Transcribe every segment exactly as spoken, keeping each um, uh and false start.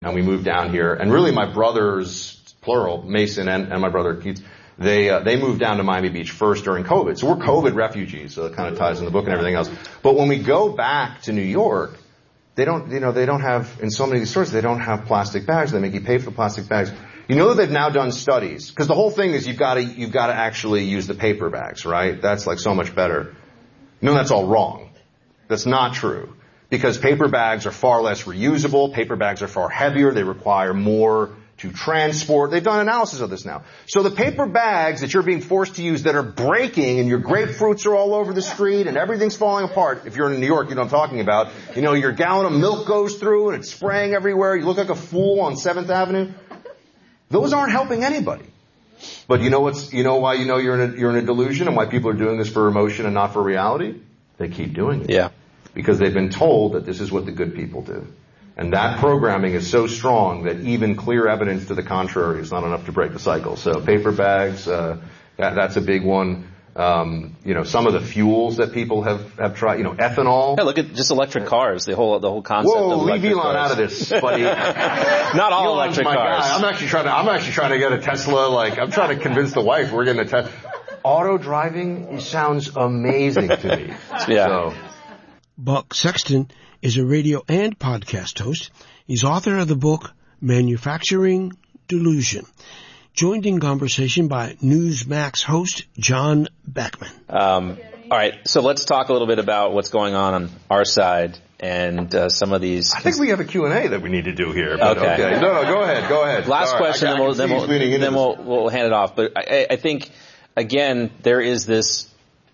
And we moved down here. And really my brothers, plural, Mason and, and my brother Keith, they uh, they moved down to Miami Beach first during COVID. So we're COVID refugees, so it kind of ties in the book and everything else. But when we go back to New York, they don't, you know, they don't have, in so many of these stores, they don't have plastic bags. They make you pay for plastic bags. You know that they've now done studies, because the whole thing is you've got to, you've got to actually use the paper bags, right? That's like so much better. No, that's all wrong. That's not true. Because paper bags are far less reusable. Paper bags are far heavier. They require more to transport. They've done analysis of this now. So the paper bags that you're being forced to use that are breaking and your grapefruits are all over the street and everything's falling apart. If you're in New York, you know what I'm talking about. You know, your gallon of milk goes through and it's spraying everywhere. You look like a fool on seventh Avenue. Those aren't helping anybody. But you know what's, you know why you know you're in a, you're in a delusion and why people are doing this for emotion and not for reality? They keep doing it. Yeah. Because they've been told that this is what the good people do. And that programming is so strong that even clear evidence to the contrary is not enough to break the cycle. So paper bags, uh, that, that's a big one. Um, you know, some of the fuels that people have, have tried, you know, ethanol. Yeah, look at just electric cars, the whole, the whole concept Whoa, of electric leave Elon cars. out of this, buddy. Not all Elon's electric my cars. Guy. I'm actually trying to, I'm actually trying to get a Tesla, like, I'm trying to convince the wife we're getting a Tesla. Auto driving sounds amazing to me. Yeah. So. Buck Sexton is a radio and podcast host. He's author of the book Manufacturing Delusion. Joined in conversation by Newsmax host John Beckman. Um, all right, so let's talk a little bit about what's going on on our side and uh, some of these. I think we have a Q and A that we need to do here. But okay. okay. No, no, go ahead, go ahead. Last Sorry, question, I, I then, we'll, then, we'll, then we'll, we'll hand it off. But I, I think, again, there is this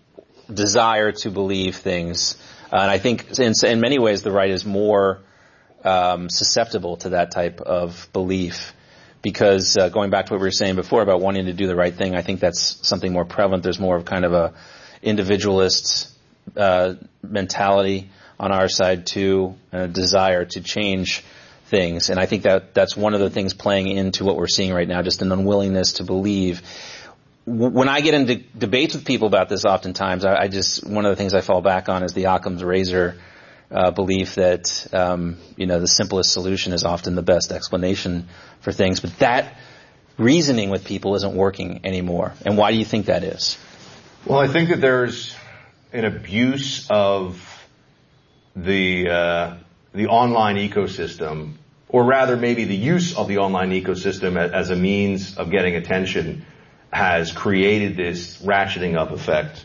desire to believe things. Uh, and I think in, in many ways the right is more um, susceptible to that type of belief. Because uh, going back to what we were saying before about wanting to do the right thing, I think that's something more prevalent. There's more of kind of a individualist uh, mentality on our side too, and a desire to change things. And I think that that's one of the things playing into what we're seeing right now, just an unwillingness to believe. When I get into debates with people about this, oftentimes I, I just one of the things I fall back on is the Occam's razor uh, belief that um, you know the simplest solution is often the best explanation for things. But that reasoning with people isn't working anymore. And why do you think that is? Well, I think that there's an abuse of the uh, the online ecosystem, or rather maybe the use of the online ecosystem as a means of getting attention, has created this ratcheting up effect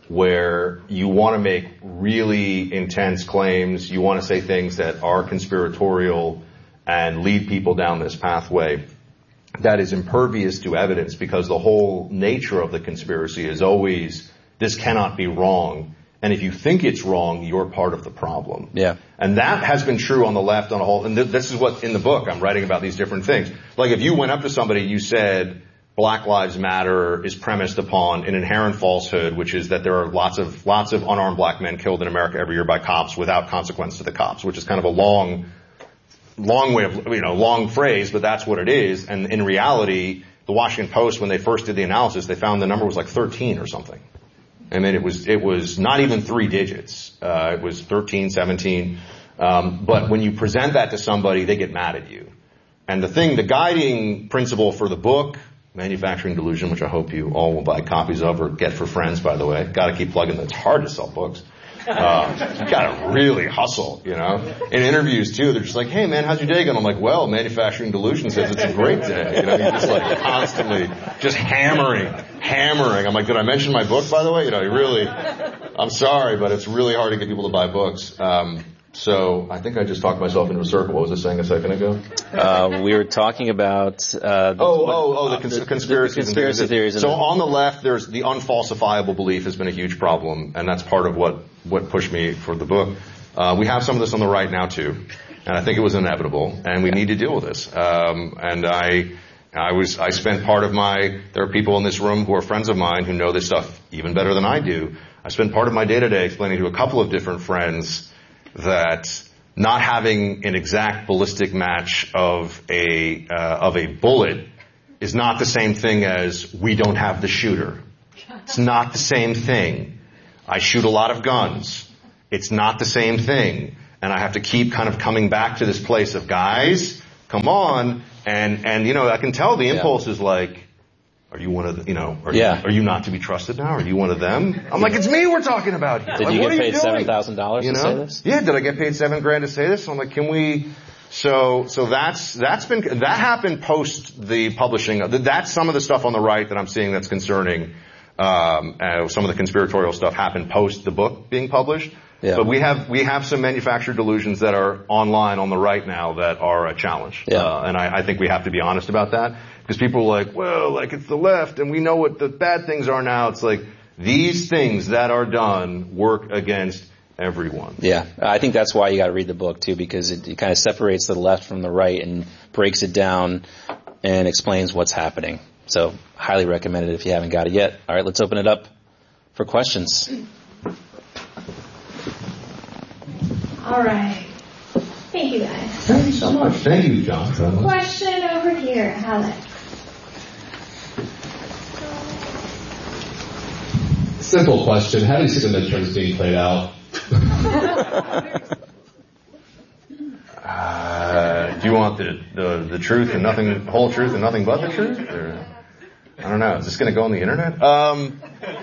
where you want to make really intense claims, you want to say things that are conspiratorial and lead people down this pathway that is impervious to evidence, because the whole nature of the conspiracy is always, this cannot be wrong. And if you think it's wrong, you're part of the problem. Yeah. And that has been true on the left on a whole, and th- this is what in the book I'm writing about these different things. Like if you went up to somebody, you said, Black Lives Matter is premised upon an inherent falsehood, which is that there are lots of, lots of unarmed black men killed in America every year by cops without consequence to the cops, which is kind of a long, long way of, you know, long phrase, but that's what it is. And in reality, the Washington Post, when they first did the analysis, they found the number was like thirteen or something. I mean, it was, it was not even three digits. Uh, it was thirteen, seventeen. Um, but when you present that to somebody, they get mad at you. And the thing, the guiding principle for the book, Manufacturing Delusion, which I hope you all will buy copies of or get for friends, by the way. Got to keep plugging that. It's hard to sell books. Uh, you got to really hustle, you know. In interviews too, they're just like, "Hey man, how's your day going?" I'm like, "Well, Manufacturing Delusion says it's a great day." You know, you're just like constantly just hammering, hammering. I'm like, "Did I mention my book, by the way?" You know, you really. I'm sorry, but it's really hard to get people to buy books. Um, So I think I just talked myself into a circle. What was I saying a second ago? Uh, we were talking about uh, the, oh, oh, oh, the, cons- the conspiracies. The conspiracy and theories. So on the left, there's the unfalsifiable belief has been a huge problem, and that's part of what what pushed me for the book. Uh, we have some of this on the right now too, and I think it was inevitable, and we need to deal with this. Um, and I. I was, I spent part of my, there are people in this room who are friends of mine who know this stuff even better than I do. I spent part of my day to day explaining to a couple of different friends that not having an exact ballistic match of a, uh, of a bullet is not the same thing as we don't have the shooter. It's not the same thing. I shoot a lot of guns. It's not the same thing. And I have to keep kind of coming back to this place of, guys, come on. And, and, you know, I can tell the impulse yeah. is like, are you one of the, you know, are, yeah. you, are you not to be trusted now? Are you one of them? I'm like, it's me we're talking about here. Did like, you what get are you paid seven thousand dollars you to know? say this? Yeah, did I get paid seven grand to say this? So I'm like, can we, so, so that's, that's been, that happened post the publishing. That's some of the stuff on the right that I'm seeing that's concerning. Um, uh, some of the conspiratorial stuff happened post the book being published. Yeah. But we have, we have some manufactured delusions that are online on the right now that are a challenge. Yeah. Uh, and I, I think we have to be honest about that. Because people are like, well, like it's the left and we know what the bad things are now. It's like, these things that are done work against everyone. Yeah. I think that's why you gotta read the book too, because it, it kind of separates the left from the right and breaks it down and explains what's happening. So, highly recommend it if you haven't got it yet. Alright, let's open it up for questions. Alright. Thank you guys. Thank you so much. Thank you, John. Question over here, Alex. Simple question. How do you see the midterms being played out? uh, do you want the, the, the truth and nothing, whole truth and nothing but the truth? Or, I don't know. Is this going to go on the internet? Um,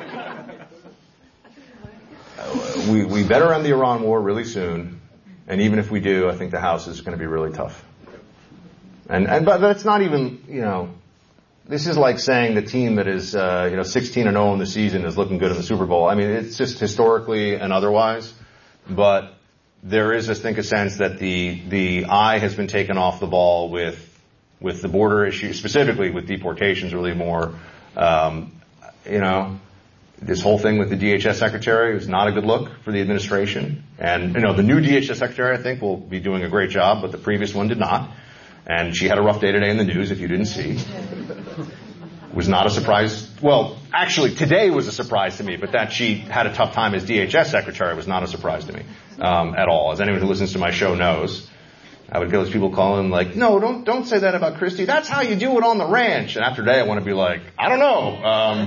we, we better end the Iran war really soon. And even if we do, I think the House is going to be really tough. And, and, but that's not even, you know, this is like saying the team that is, uh, you know, sixteen and oh in the season is looking good in the Super Bowl. I mean, it's just historically and otherwise. But there is, I think, a sense that the, the eye has been taken off the ball with, with the border issue, specifically with deportations really more. Um, you know, this whole thing with the D H S secretary was not a good look for the administration. And, you know, the new D H S secretary, I think, will be doing a great job, but the previous one did not. And she had a rough day today in the news, if you didn't see. It was not a surprise. Well, actually, today was a surprise to me, but that she had a tough time as D H S secretary was not a surprise to me um, at all. As anyone who listens to my show knows, I would get those people calling like, no, don't don't say that about Christie. That's how you do it on the ranch. And after today, I want to be like, I don't know.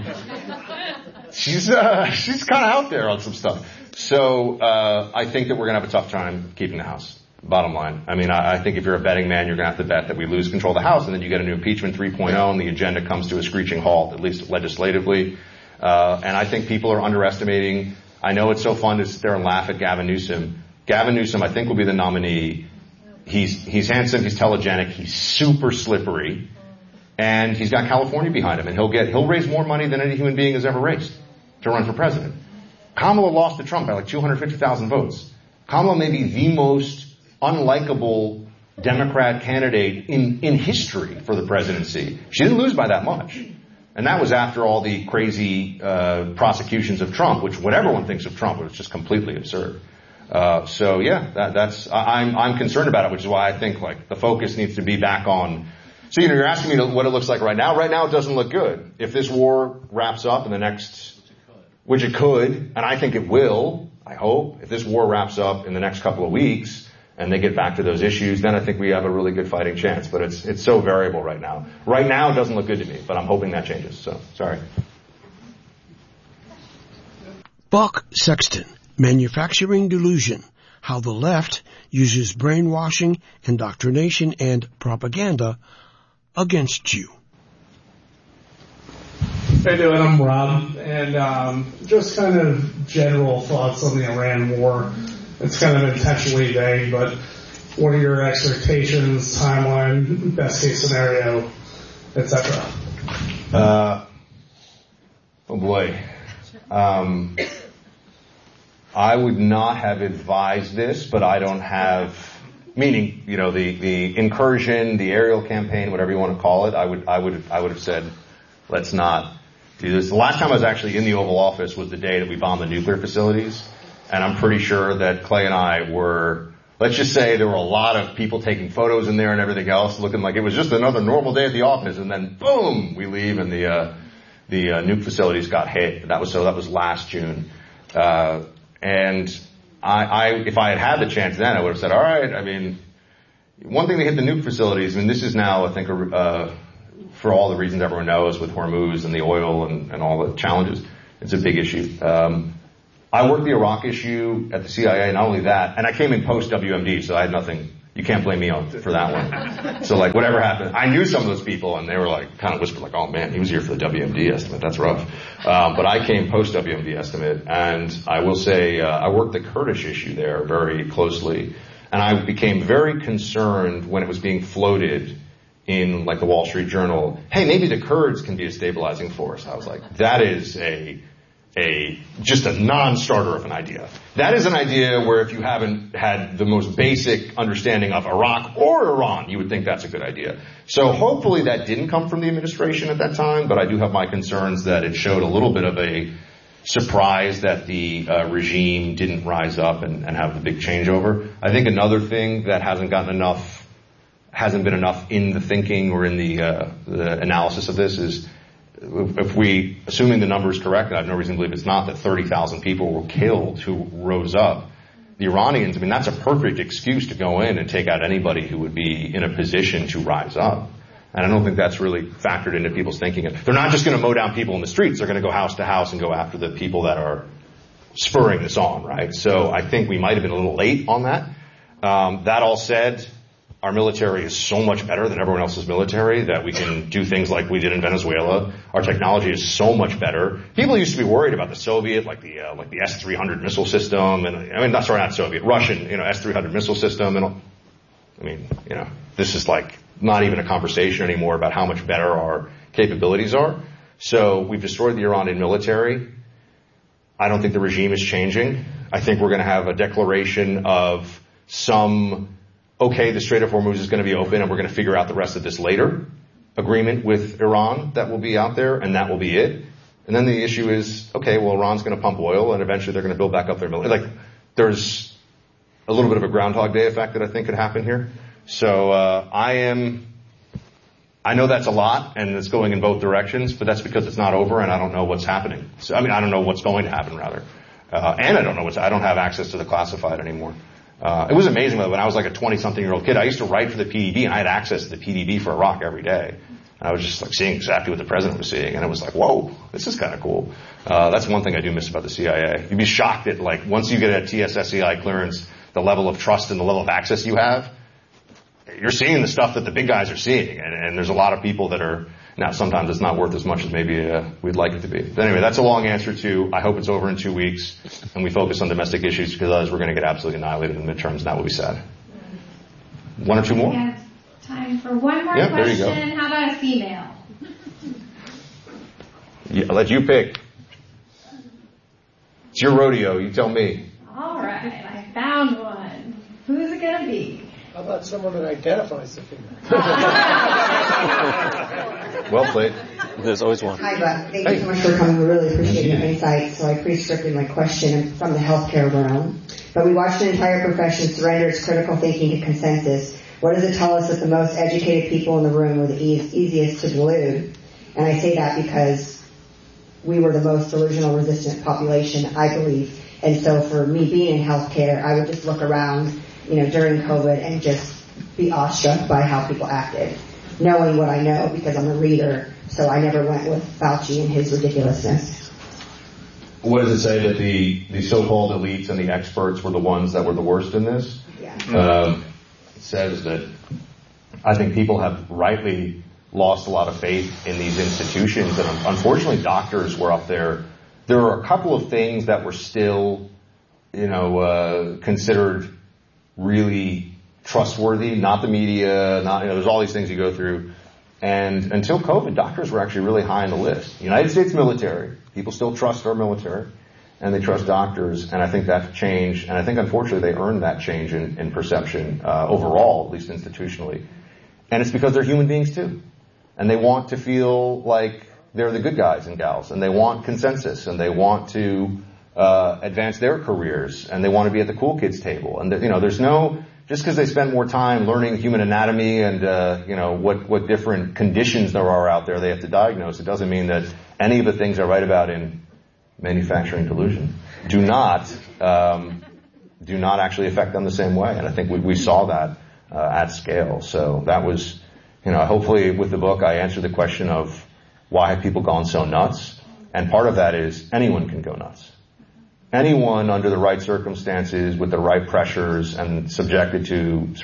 Um, she's uh, she's kind of out there on some stuff. So uh, I think that we're going to have a tough time keeping the House. Bottom line. I mean, I, I think if you're a betting man, you're going to have to bet that we lose control of the House, and then you get a new impeachment three point oh, and the agenda comes to a screeching halt, at least legislatively. Uh, and I think people are underestimating. I know it's so fun to sit there and laugh at Gavin Newsom. Gavin Newsom, I think, will be the nominee. He's he's handsome, he's telegenic, he's super slippery, and he's got California behind him, and he'll get he'll raise more money than any human being has ever raised to run for president. Kamala lost to Trump by like two hundred fifty thousand votes. Kamala may be the most unlikable Democrat candidate in, in history for the presidency. She didn't lose by that much. And that was after all the crazy uh, prosecutions of Trump, which what everyone thinks of Trump was just completely absurd. Uh, so yeah, that, that's, I, I'm, I'm concerned about it, which is why I think like the focus needs to be back on, so you know, you're asking me to, what it looks like right now. Right now it doesn't look good. If this war wraps up in the next, which it could, and I think it will, I hope, if this war wraps up in the next couple of weeks, and they get back to those issues, then I think we have a really good fighting chance. But it's it's so variable right now. Right now it doesn't look good to me, but I'm hoping that changes. So, sorry. Buck Sexton, Manufacturing Delusion, How the Left Uses Brainwashing, Indoctrination, and Propaganda Against You. How you doing? I'm Rob, and um, just kind of general thoughts on the Iran war. It's kind of intentionally vague, but what are your expectations, timeline, best case scenario, et cetera? Uh, oh boy. Um, I would not have advised this, but I don't have, meaning, you know, the, the incursion, the aerial campaign, whatever you want to call it, I would, I would, I would have said, let's not do this. The last time I was actually in the Oval Office was the day that we bombed the nuclear facilities. And I'm pretty sure that Clay and I were, let's just say there were a lot of people taking photos in there and everything else, looking like it was just another normal day at the office. And then boom, we leave and the, uh, the, uh, nuke facilities got hit. That was, so that was last June. Uh, and I, I, if I had had the chance then, I would have said, all right, I mean, one thing that hit the nuke facilities, I mean, this is now, I think, uh, for all the reasons everyone knows with Hormuz and the oil and, and all the challenges, it's a big issue. Um, I worked the Iraq issue at the C I A, not only that, and I came in post W M D, so I had nothing You can't blame me on, for that one. So like whatever happened, I knew some of those people and they were like kind of whispered like, oh man, he was here for the W M D estimate. That's rough. Um, but I came post W M D estimate, and I will say uh, I worked the Kurdish issue there very closely, and I became very concerned when it was being floated in like the Wall Street Journal. Hey, maybe the Kurds can be a stabilizing force. I was like, that is a a just a non-starter of an idea. That is an idea where if you haven't had the most basic understanding of Iraq or Iran, you would think that's a good idea. So hopefully that didn't come from the administration at that time, but I do have my concerns that it showed a little bit of a surprise that the uh, regime didn't rise up and, and have the big changeover. I think another thing that hasn't gotten enough, hasn't been enough in the thinking or in the, uh, the analysis of this is if we, assuming the number is correct, and I have no reason to believe it's not, that thirty thousand people were killed who rose up. The Iranians, I mean, that's a perfect excuse to go in and take out anybody who would be in a position to rise up. And I don't think that's really factored into people's thinking. They're not just going to mow down people in the streets. They're going to go house to house and go after the people that are spurring this on, right? So I think we might have been a little late on that. Um, that all said, our military is so much better than everyone else's military that we can do things like we did in Venezuela. Our technology is so much better. People used to be worried about the Soviet, like the uh, like the S three hundred missile system, and I mean, not sorry, not Soviet, Russian, you know, S three hundred missile system, and I mean, you know, this is like not even a conversation anymore about how much better our capabilities are. So we've destroyed the Iranian military. I don't think the regime is changing. I think we're going to have a declaration of some, okay, the Strait of Hormuz is going to be open and we're going to figure out the rest of this later agreement with Iran that will be out there, and that will be it. And then the issue is, okay, well, Iran's going to pump oil and eventually they're going to build back up their military. Like, there's a little bit of a Groundhog Day effect that I think could happen here. So uh, I am, I know that's a lot and it's going in both directions, but that's because it's not over and I don't know what's happening. So I mean, I don't know what's going to happen, rather. Uh, and I don't know what's, I don't have access to the classified anymore. Uh, it was amazing when I was like a twenty-something-year-old kid. I used to write for the P D B, and I had access to the P D B for Iraq every day. And I was just like seeing exactly what the president was seeing, and it was like, whoa, this is kind of cool. Uh, that's one thing I do miss about the C I A. You'd be shocked at, like, once you get a T S S C I clearance, the level of trust and the level of access you have. You're seeing the stuff that the big guys are seeing, and, and there's a lot of people that are, now sometimes it's not worth as much as maybe uh, we'd like it to be. But anyway, that's a long answer to, I hope it's over in two weeks, and we focus on domestic issues, because otherwise we're going to get absolutely annihilated in the midterms, and that will be sad. One or two more? We have time for one more yeah, question. There you go. How about a female? Yeah, I'll let you pick. It's your rodeo, you tell me. All right, I found one. Who's it going to be? How about someone that identifies the female? Well played. There's always one. Hi, Buck. Thank you so much for coming. We really appreciate your insight. So I pre-scripted my question from the healthcare realm. But we watched an entire profession surrender its critical thinking to consensus. What does it tell us that the most educated people in the room were the e- easiest to delude? And I say that because we were the most delusional resistant population, I believe. And so for me being in healthcare, I would just look around, you know, during COVID and just be awestruck by how people acted, knowing what I know because I'm a reader, so I never went with Fauci and his ridiculousness. What does it say, that the, the so-called elites and the experts were the ones that were the worst in this? Yeah. Um, it says that I think people have rightly lost a lot of faith in these institutions, and unfortunately doctors were up there. There were a couple of things that were still, you know, uh, considered really trustworthy, not the media, not, you know, there's all these things you go through. And until COVID, doctors were actually really high on the list. United States military, people still trust our military, and they trust doctors, and I think that's changed, and I think unfortunately they earned that change in, in perception, uh, overall, at least institutionally. And it's because they're human beings too. And they want to feel like they're the good guys and gals, and they want consensus, and they want to uh advance their careers, and they want to be at the cool kids table. And, you know, there's no, just because they spend more time learning human anatomy and, uh, you know, what, what different conditions there are out there they have to diagnose, it doesn't mean that any of the things I write about in Manufacturing Delusion do not, um, do not actually affect them the same way. And I think we, we saw that, uh, at scale. So that was, you know, hopefully with the book I answered the question of why have people gone so nuts? And part of that is anyone can go nuts. Anyone under the right circumstances, with the right pressures, and subjected to certain,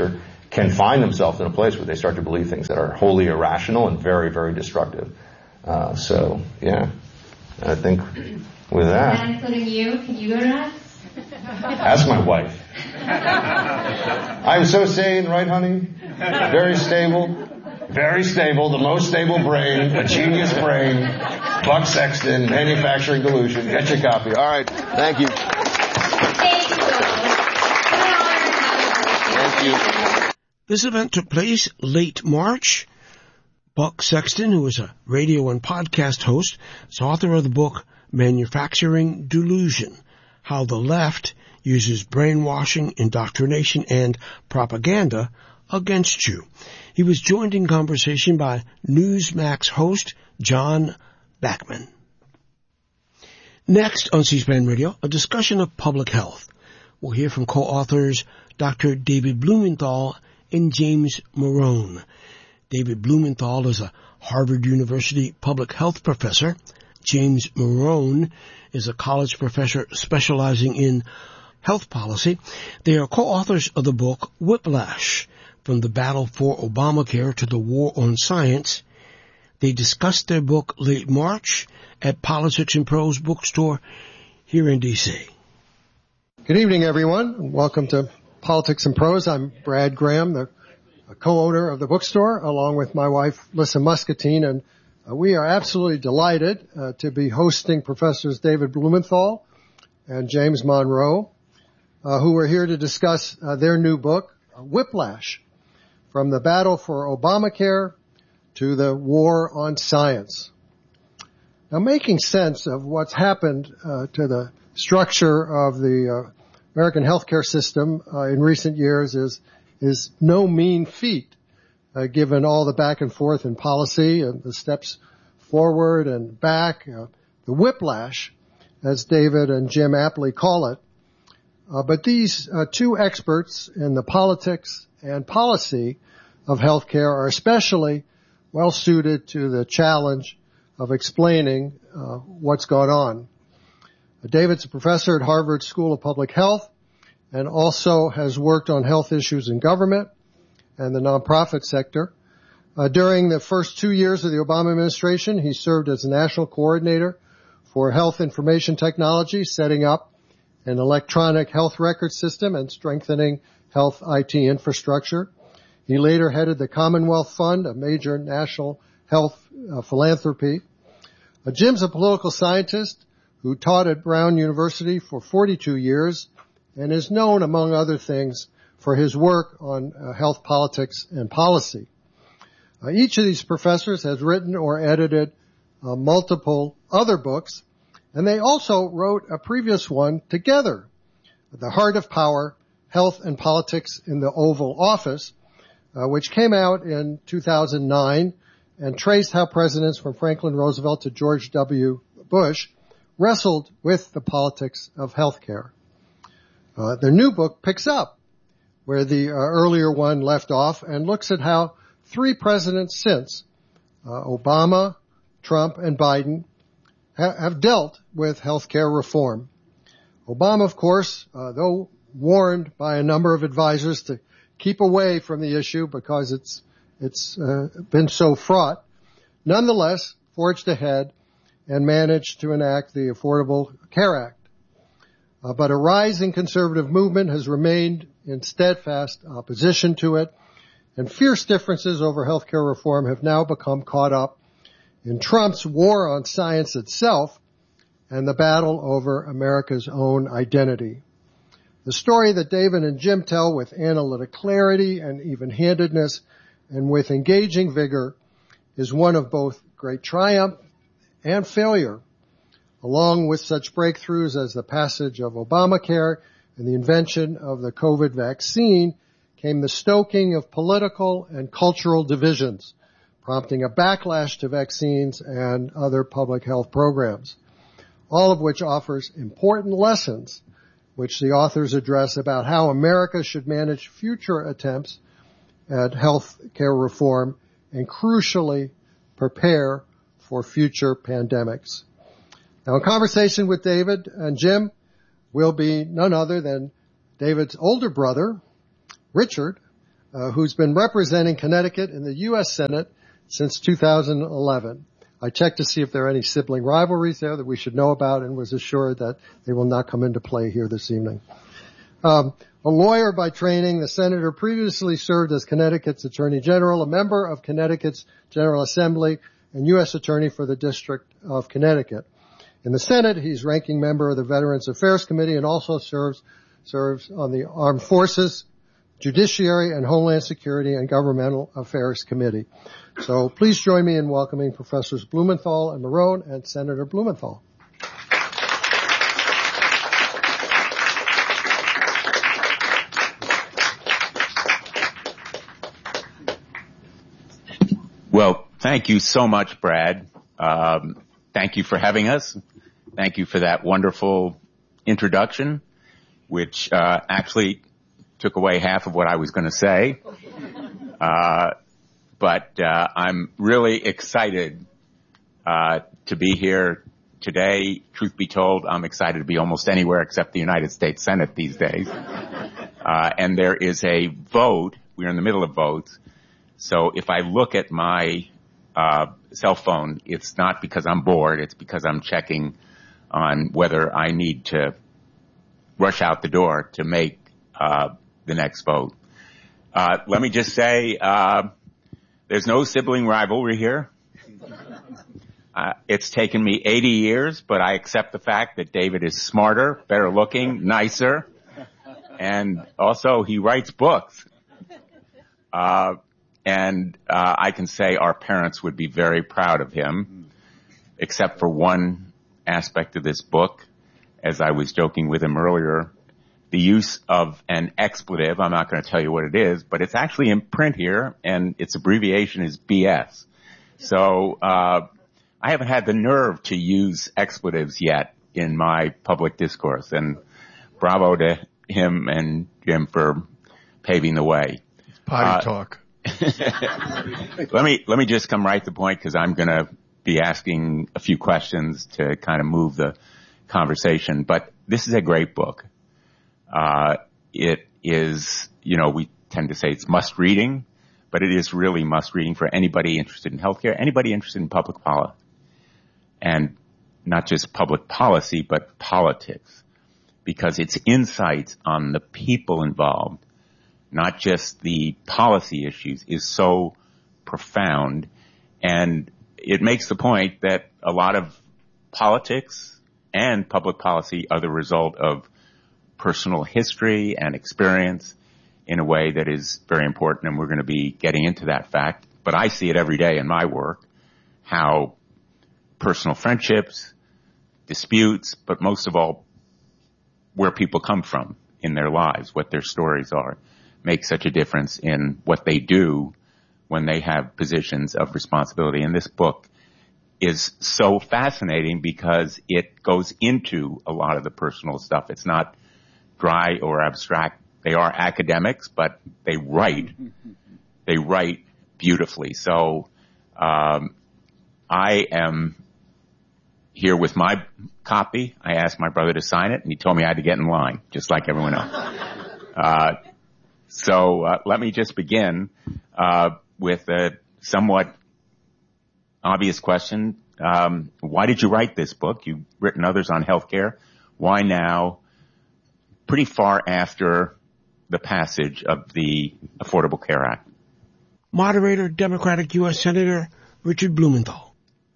can find themselves in a place where they start to believe things that are wholly irrational and very, very destructive. Uh, so, yeah, I think with that. That including you, can you go nuts? Ask my wife. I'm so sane, right, honey? Very stable. Very stable, the most stable brain, a genius brain, Buck Sexton, Manufacturing Delusion. Get your copy. All right, thank you. Thank you. Thank you. This event took place late March. Buck Sexton, who is a radio and podcast host, is author of the book Manufacturing Delusion, How the Left Uses Brainwashing, Indoctrination, and Propaganda Against You. He was joined in conversation by Newsmax host John Bachman. Next on C-SPAN Radio, a discussion of public health. We'll hear from co-authors Doctor David Blumenthal and James Morone. David Blumenthal is a Harvard University public health professor. James Morone is a college professor specializing in health policy. They are co-authors of the book Whiplash, From the Battle for Obamacare to the War on Science. They discussed their book late March at Politics and Prose bookstore here in D C. Good evening, everyone. Welcome to Politics and Prose. I'm Brad Graham, the co-owner of the bookstore, along with my wife, Lissa Muscatine, and uh, we are absolutely delighted uh, to be hosting Professors David Blumenthal and James Monroe, uh, who are here to discuss uh, their new book, uh, Whiplash, From the Battle for Obamacare to the War on Science. Now, making sense of what's happened uh, to the structure of the uh, American healthcare system uh, in recent years is is no mean feat, uh, given all the back and forth in policy and the steps forward and back, uh, the whiplash, as David and Jim aptly call it. Uh, but these uh, two experts in the politics and policy of healthcare are especially well suited to the challenge of explaining uh, what's going on. Uh, David's a professor at Harvard School of Public Health and also has worked on health issues in government and the nonprofit sector. Uh, during the first two years of the Obama administration, he served as national coordinator for health information technology, setting up an electronic health record system and strengthening health I T infrastructure. He later headed the Commonwealth Fund, a major national health uh, philanthropy. Uh, Jim's a political scientist who taught at Brown University for forty-two years and is known, among other things, for his work on uh, health politics and policy. Uh, each of these professors has written or edited uh, multiple other books, and they also wrote a previous one together, The Heart of Power, Health and Politics in the Oval Office, uh, which came out in two thousand nine and traced how presidents from Franklin Roosevelt to George W. Bush wrestled with the politics of healthcare. Uh, their new book picks up where the uh, earlier one left off and looks at how three presidents since, uh, Obama, Trump, and Biden, ha- have dealt with healthcare reform. Obama, of course, uh, though warned by a number of advisors to keep away from the issue because it's it's uh, been so fraught, nonetheless forged ahead and managed to enact the Affordable Care Act. Uh, but a rising conservative movement has remained in steadfast opposition to it, and fierce differences over healthcare reform have now become caught up in Trump's war on science itself and the battle over America's own identity. The story that David and Jim tell with analytic clarity and even-handedness and with engaging vigor is one of both great triumph and failure. Along with such breakthroughs as the passage of Obamacare and the invention of the COVID vaccine came the stoking of political and cultural divisions, prompting a backlash to vaccines and other public health programs, all of which offers important lessons which the authors address about how America should manage future attempts at health care reform and crucially prepare for future pandemics. Now, in conversation with David and Jim will be none other than David's older brother, Richard, uh, who's been representing Connecticut in the U S Senate since two thousand eleven. I checked to see if there are any sibling rivalries there that we should know about and was assured that they will not come into play here this evening. Um, a lawyer by training, the senator previously served as Connecticut's Attorney General, a member of Connecticut's General Assembly, and U S Attorney for the District of Connecticut. In the Senate, he's ranking member of the Veterans Affairs Committee and also serves serves on the Armed Forces, Judiciary, and Homeland Security and Governmental Affairs Committee. So please join me in welcoming Professors Blumenthal and Marone and Senator Blumenthal. Well, thank you so much, Brad. Um, thank you for having us. Thank you for that wonderful introduction, which uh, actually took away half of what I was going to say. Uh, but uh, I'm really excited uh, to be here today. Truth be told, I'm excited to be almost anywhere except the United States Senate these days. Uh, and there is a vote. We're in the middle of votes. So if I look at my uh cell phone, it's not because I'm bored. It's because I'm checking on whether I need to rush out the door to make uh the next vote. Uh let me just say, uh there's no sibling rivalry here. Uh, it's taken me eighty years, but I accept the fact that David is smarter, better looking, nicer, and also he writes books. Uh And uh, I can say our parents would be very proud of him, except for one aspect of this book. As I was joking with him earlier, the use of an expletive, I'm not going to tell you what it is, but it's actually in print here, and its abbreviation is B S. So uh, I haven't had the nerve to use expletives yet in my public discourse, and bravo to him and Jim for paving the way. It's potty uh, talk. let me let me just come right to the point, because I'm going to be asking a few questions to kind of move the conversation. But this is a great book. Uh, it is, you know, we tend to say it's must reading, but it is really must reading for anybody interested in healthcare, anybody interested in public policy, and not just public policy, but politics, because it's insights on the people involved, not just the policy issues, is so profound. And it makes the point that a lot of politics and public policy are the result of personal history and experience in a way that is very important. And we're going to be getting into that fact. But I see it every day in my work, how personal friendships, disputes, but most of all, where people come from in their lives, what their stories are, make such a difference in what they do when they have positions of responsibility. And this book is so fascinating because it goes into a lot of the personal stuff. It's not dry or abstract. They are academics, but they write. They write beautifully. So um, I am here with my copy. I asked my brother to sign it, and he told me I had to get in line, just like everyone else. Uh, So uh, let me just begin uh, with a somewhat obvious question. Um, why did you write this book? You've written others on healthcare. Why now, pretty far after the passage of the Affordable Care Act? Moderator, Democratic U S Senator Richard Blumenthal.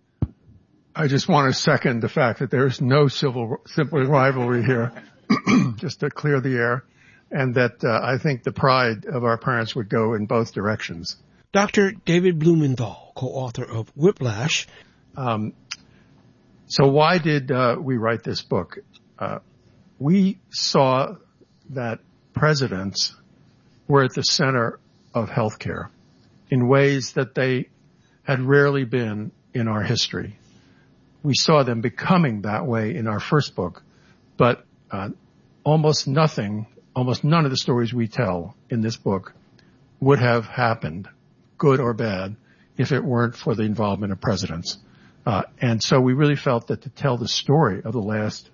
I just want to second the fact that there is no civil sibling rivalry here, just to clear the air. And that uh, I think the pride of our parents would go in both directions. Doctor David Blumenthal, co-author of Whiplash. Um, so why did uh, we write this book? Uh, we saw that presidents were at the center of healthcare in ways that they had rarely been in our history. We saw them becoming that way in our first book, but uh, almost nothing Almost none of the stories we tell in this book would have happened, good or bad, if it weren't for the involvement of presidents. Uh, and so we really felt that to tell the story of the last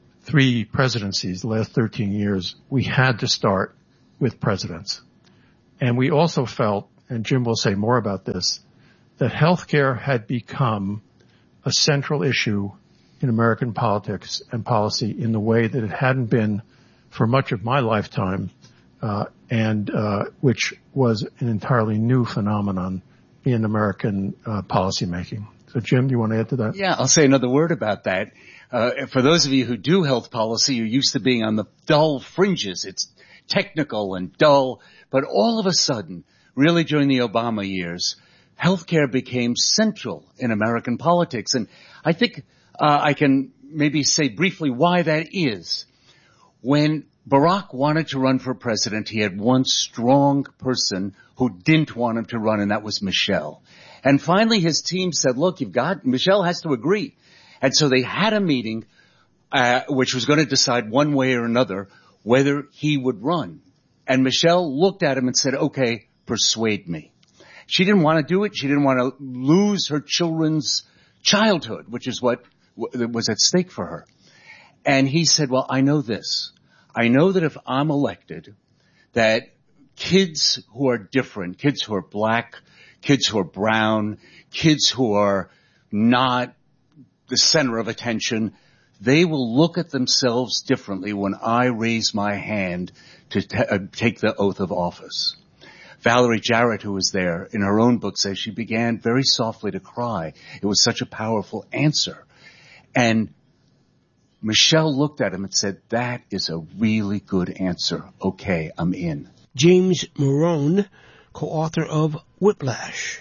three presidencies, the last thirteen years, we had to start with presidents. And we also felt, and Jim will say more about this, that healthcare had become a central issue in American politics and policy in the way that it hadn't been for much of my lifetime, uh, and uh, which was an entirely new phenomenon in American uh, policymaking. So, Jim, do you want to add to that? Yeah, I'll say another word about that. Uh, for those of you who do health policy, you're used to being on the dull fringes. It's technical and dull, but all of a sudden, really during the Obama years, healthcare became central in American politics. And I think uh, I can maybe say briefly why that is. When Barack wanted to run for president, he had one strong person who didn't want him to run, and that was Michelle. And finally his team said, look, you've got, Michelle has to agree. And so they had a meeting, uh, which was going to decide one way or another whether he would run. And Michelle looked at him and said, okay, persuade me. She didn't want to do it. She didn't want to lose her children's childhood, which is what was at stake for her. And he said, well, I know this. I know that if I'm elected, that kids who are different, kids who are black, kids who are brown, kids who are not the center of attention, they will look at themselves differently when I raise my hand to t- uh, take the oath of office. Valerie Jarrett, who was there, in her own book says she began very softly to cry. It was such a powerful answer. And Michelle looked at him and said, that is a really good answer. Okay, I'm in. James Morone, co-author of Whiplash.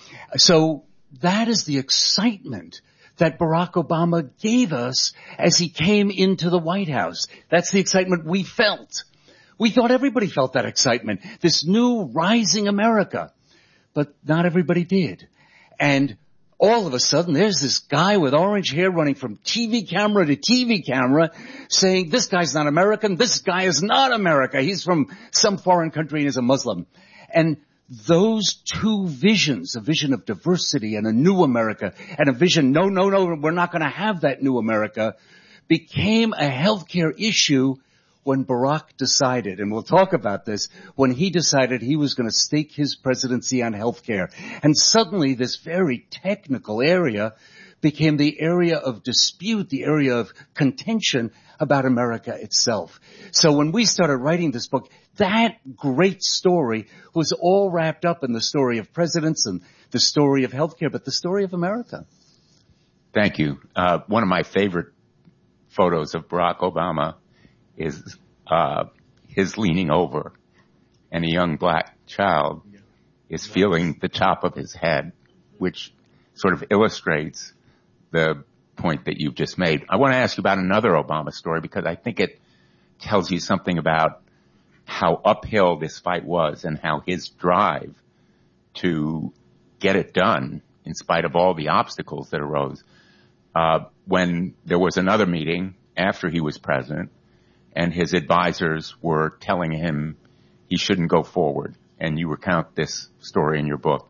So that is the excitement that Barack Obama gave us as he came into the White House. That's the excitement we felt. We thought everybody felt that excitement, this new rising America. But not everybody did. And all of a sudden, there's this guy with orange hair running from T V camera to T V camera saying, this guy's not American, this guy is not America. He's from some foreign country and is a Muslim. And those two visions, a vision of diversity and a new America, and a vision, no, no, no, we're not going to have that new America, became a healthcare issue when Barack decided, and we'll talk about this, when he decided he was going to stake his presidency on healthcare. And suddenly this very technical area became the area of dispute, the area of contention about America itself. So when we started writing this book, that great story was all wrapped up in the story of presidents and the story of healthcare, but the story of America. Thank you. Uh, one of my favorite photos of Barack Obama is uh his leaning over, and a young black child is feeling the top of his head, which sort of illustrates the point that you've just made. I want to ask you about another Obama story because I think it tells you something about how uphill this fight was and how his drive to get it done in spite of all the obstacles that arose. Uh, when there was another meeting after he was president, and his advisors were telling him he shouldn't go forward. And you recount this story in your book.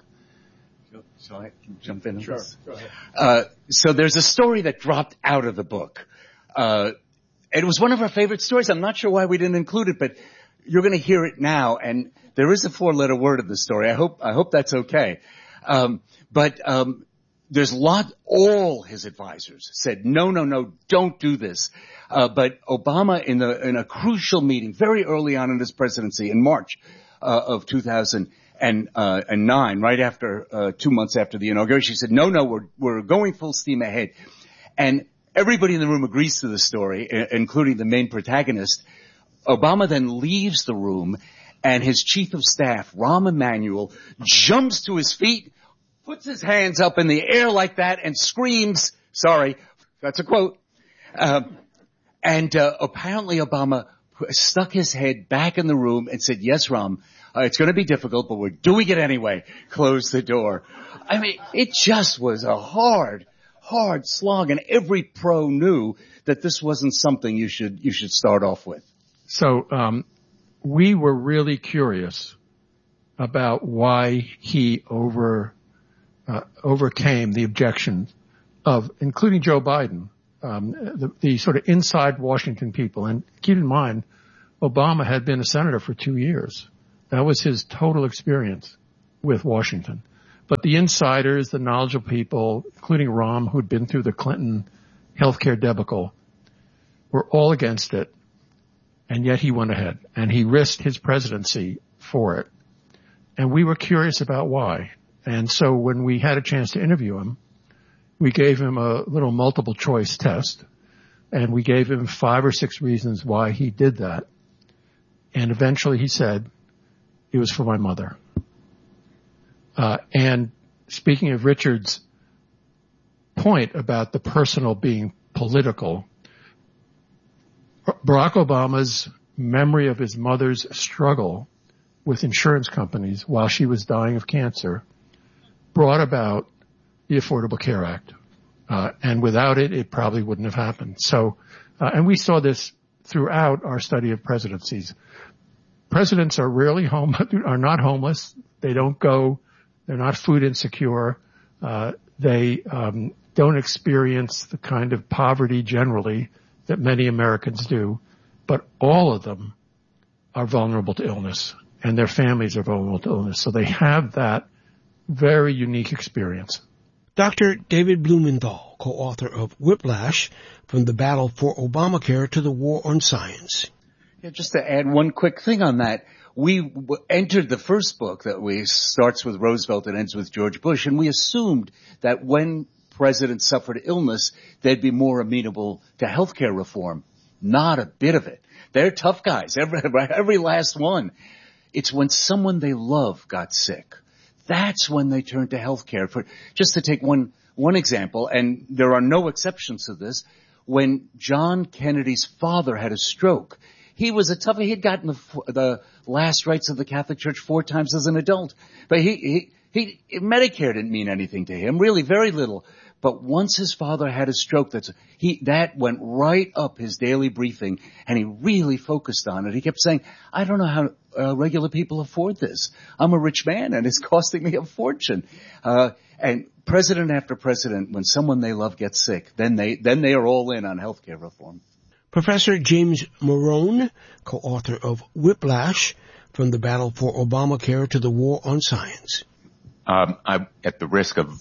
Shall I jump in? Sure, this? go ahead. Uh, so there's a story that dropped out of the book. Uh, it was one of our favorite stories. I'm not sure why we didn't include it, but you're going to hear it now. And there is a four-letter word in the story. I hope, I hope that's okay. Um, but, um, There's lot, all his advisors said, no, no, no, don't do this. Uh, but Obama in the, in a crucial meeting very early on in his presidency in March, uh, of two thousand nine, right after, uh, two months after the inauguration, he said, no, no, we're, we're going full steam ahead. And everybody in the room agrees to the story, including the main protagonist. Obama then leaves the room and his chief of staff, Rahm Emanuel, jumps to his feet, puts his hands up in the air like that and screams, sorry, that's a quote, uh, and uh, apparently Obama stuck his head back in the room and said, yes, Rahm, uh, it's going to be difficult, but we're doing it anyway. Close the door. I mean, it just was a hard, hard slog, and every pro knew that this wasn't something you should you should start off with. So um, we were really curious about why he over uh, overcame the objection of, including Joe Biden, um, the, the sort of inside Washington people. And keep in mind, Obama had been a senator for two years. That was his total experience with Washington. But the insiders, the knowledgeable people, including Rahm, who'd been through the Clinton healthcare debacle, were all against it. And yet he went ahead and he risked his presidency for it. And we were curious about why. And so when we had a chance to interview him, we gave him a little multiple choice test and we gave him five or six reasons why he did that. And eventually he said, it was for my mother. Uh, and speaking of Richard's point about the personal being political, Barack Obama's memory of his mother's struggle with insurance companies while she was dying of cancer brought about the Affordable Care Act. Uh, and without it, it probably wouldn't have happened. So, uh, and we saw this throughout our study of presidencies. Presidents are rarely home, are not homeless. They don't go, they're not food insecure. Uh, they, um, don't experience the kind of poverty generally that many Americans do, but all of them are vulnerable to illness and their families are vulnerable to illness. So they have that very unique experience. Doctor David Blumenthal, co-author of Whiplash, From the Battle for Obamacare to the War on Science. Yeah, just to add one quick thing on that. We w- entered the first book that we starts with Roosevelt and ends with George Bush, and we assumed that when presidents suffered illness, they'd be more amenable to healthcare reform. Not a bit of it. They're tough guys, every, every last one. It's when someone they love got sick. That's when they turned to healthcare. For, just to take one, one example, and there are no exceptions to this, when John Kennedy's father had a stroke, he was a tough, he had gotten the, the last rites of the Catholic Church four times as an adult. But he, he, he, Medicare didn't mean anything to him, really very little. But once his father had a stroke, that's, he, that went right up his daily briefing, and he really focused on it. He kept saying, I don't know how uh, regular people afford this. I'm a rich man, and it's costing me a fortune. Uh, and president after president, when someone they love gets sick, then they, then they are all in on healthcare reform. Professor James Morone, co-author of Whiplash, From the Battle for Obamacare to the War on Science. Um, I'm at the risk of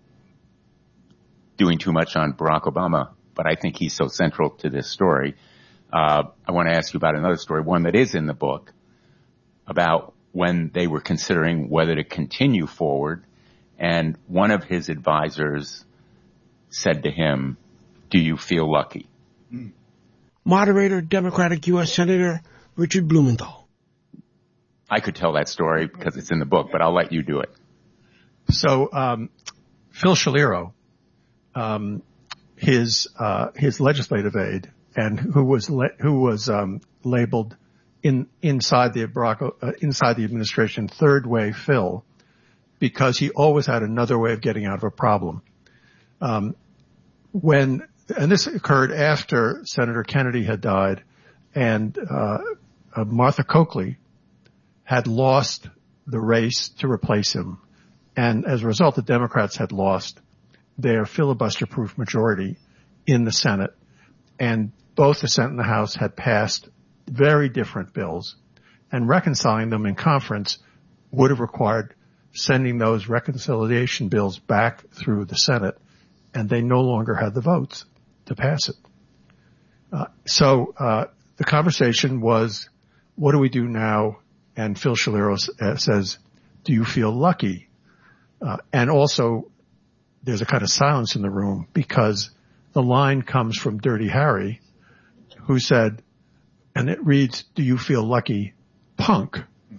doing too much on Barack Obama, but I think he's so central to this story. Uh, I want to ask you about another story, one that is in the book, about when they were considering whether to continue forward, and one of his advisors said to him, do you feel lucky? Moderator, Democratic U S Senator Richard Blumenthal. I could tell that story because it's in the book, but I'll let you do it. So, um, Phil Shaliro, um, his, uh, his legislative aide, and who was, le- who was, um, labeled in, inside the Barack, uh, inside the administration, third wave Phil, because he always had another way of getting out of a problem. Um, when, and this occurred after Senator Kennedy had died, and, uh, uh Martha Coakley had lost the race to replace him. And as a result, the Democrats had lost their filibuster-proof majority in the Senate. And both the Senate and the House had passed very different bills. And reconciling them in conference would have required sending those reconciliation bills back through the Senate. And they no longer had the votes to pass it. Uh, so uh, the conversation was, what do we do now? And Phil Shaliro uh, says, do you feel lucky? Uh, and also, there's a kind of silence in the room because the line comes from Dirty Harry, who said, and it reads, do you feel lucky, punk?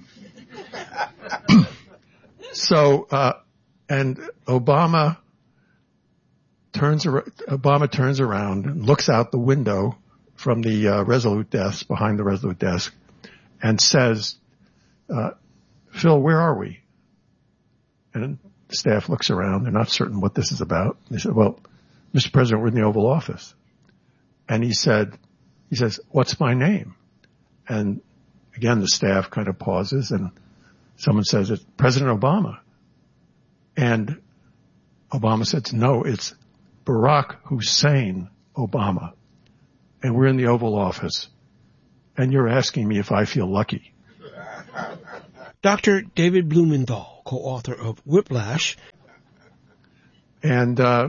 so, uh, and Obama turns, Obama turns around and looks out the window from the uh, Resolute desk, behind the Resolute desk, and says, uh, Phil, where are we? And the staff looks around. They're not certain what this is about. They said, well, Mister President, we're in the Oval Office. And he said, he says, what's my name? And again, the staff kind of pauses and someone says, it's President Obama. And Obama says, no, it's Barack Hussein Obama. And we're in the Oval Office. And you're asking me if I feel lucky. Doctor David Blumenthal, co-author of Whiplash. And uh,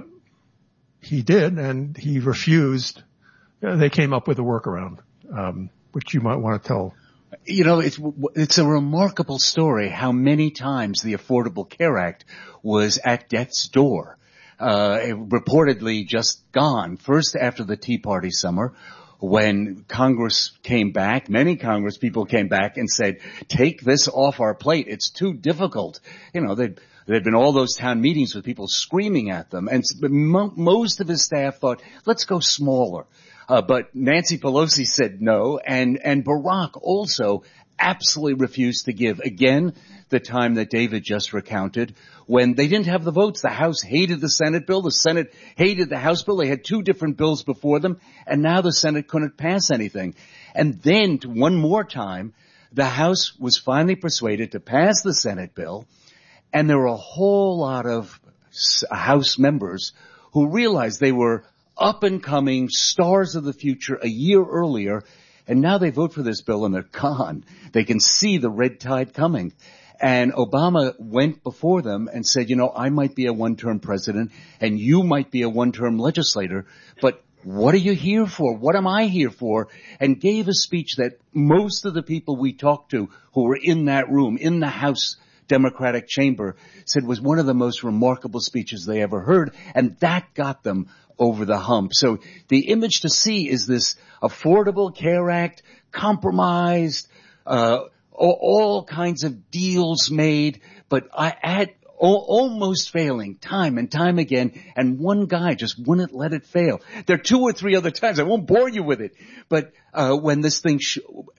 he did, and he refused. Uh, they came up with a workaround, um, which you might want to tell. You know, it's, it's a remarkable story how many times the Affordable Care Act was at death's door. Uh, reportedly just gone. First after the Tea Party summer, when Congress came back, many Congress people came back and said, take this off our plate. It's too difficult. You know, there'd, there'd been all those town meetings with people screaming at them. And mo- most of his staff thought, let's go smaller. Uh, but Nancy Pelosi said no, and, and Barack also absolutely refused to give, again, the time that David just recounted, when they didn't have the votes. The House hated the Senate bill, the Senate hated the House bill. They had two different bills before them, and now the Senate couldn't pass anything. And then, one more time, the House was finally persuaded to pass the Senate bill, and there were a whole lot of House members who realized they were up-and-coming stars of the future a year earlier, and now they vote for this bill and they're gone. They can see the red tide coming. And Obama went before them and said, you know, I might be a one-term president and you might be a one-term legislator, but what are you here for? What am I here for? And gave a speech that most of the people we talked to who were in that room, in the House Democratic chamber, said was one of the most remarkable speeches they ever heard, and that got them over the hump. So the image to see is this Affordable Care Act, compromised, uh, all, all kinds of deals made, but I had almost failing time and time again, and one guy just wouldn't let it fail. There are two or three other times. I won't bore you with it, but uh, when this thing, sh-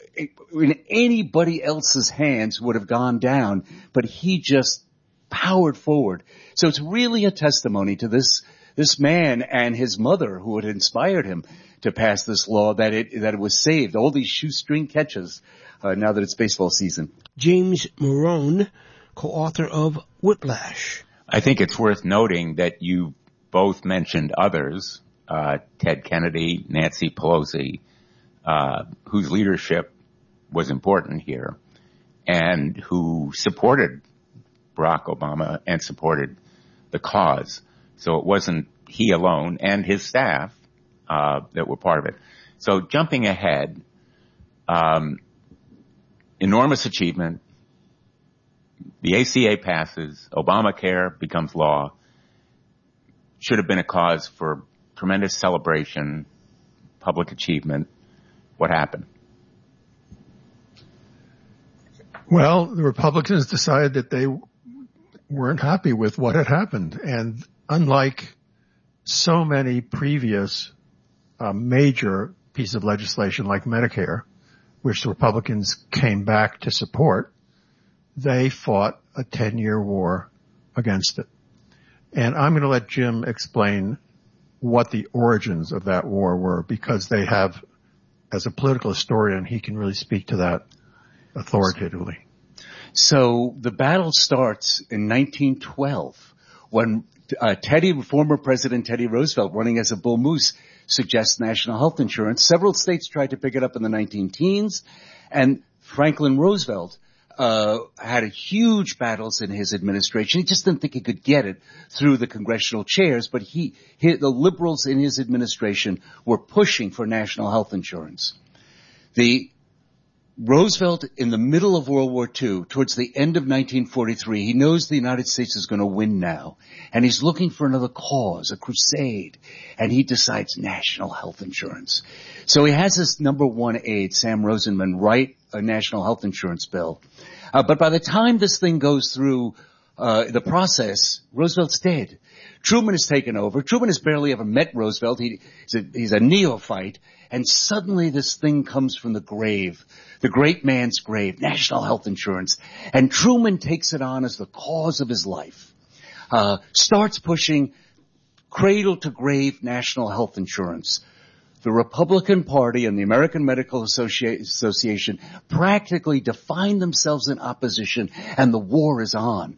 in anybody else's hands would have gone down, but he just powered forward. So it's really a testimony to this this man and his mother, who had inspired him to pass this law, that it that it was saved. All these shoestring catches uh, now that it's baseball season. James Morone, co-author of Whiplash. I think it's worth noting that you both mentioned others, uh, Ted Kennedy, Nancy Pelosi, uh, whose leadership was important here, and who supported Barack Obama and supported the cause. So it wasn't he alone and his staff uh, that were part of it. So jumping ahead, um, enormous achievement. The A C A passes, Obamacare becomes law, should have been a cause for tremendous celebration, public achievement. What happened? Well, the Republicans decided that they weren't happy with what had happened. And unlike so many previous uh, major pieces of legislation like Medicare, which the Republicans came back to support, they fought a ten-year war against it. And I'm going to let Jim explain what the origins of that war were, because they have, as a political historian, he can really speak to that authoritatively. So the battle starts in nineteen twelve when uh, Teddy, former President Teddy Roosevelt, running as a bull moose, suggests national health insurance. Several states tried to pick it up in the nineteen teens, and Franklin Roosevelt uh had a huge battles in his administration. He just didn't think he could get it through the congressional chairs, but he, he the liberals in his administration were pushing for national health insurance. The Roosevelt, in the middle of World War Two, towards the end of nineteen forty-three, he knows the United States is going to win now, and he's looking for another cause, a crusade, and he decides national health insurance. So he has his number one aide, Sam Rosenman, write a national health insurance bill. Uh, but by the time this thing goes through uh the process, Roosevelt's dead. Truman has taken over. Truman has barely ever met Roosevelt. He, he's, a, he's a neophyte. And suddenly this thing comes from the grave, the great man's grave, national health insurance. And Truman takes it on as the cause of his life, uh, starts pushing cradle to grave national health insurance. The Republican Party and the American Medical Associ- Association practically define themselves in opposition, and the war is on.